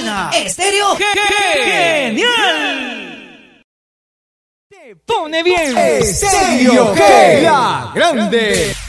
Suena Estéreo Genial. Te pone bien. Estéreo G, la grande.